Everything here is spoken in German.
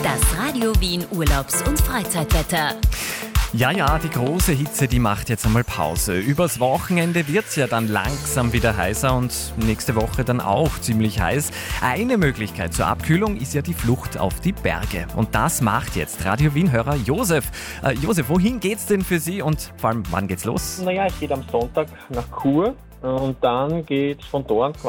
Das Radio Wien Urlaubs- und Freizeitwetter. Ja, die große Hitze, die macht jetzt einmal Pause. Übers Wochenende wird's ja dann langsam wieder heißer und nächste Woche dann auch ziemlich heiß. Eine Möglichkeit zur Abkühlung ist ja die Flucht auf die Berge. Und das macht jetzt Radio Wien-Hörer Josef. Josef, wohin geht's denn für Sie und vor allem, wann geht's los? Naja, ich gehe am Sonntag nach Chur und dann geht's von dort quasi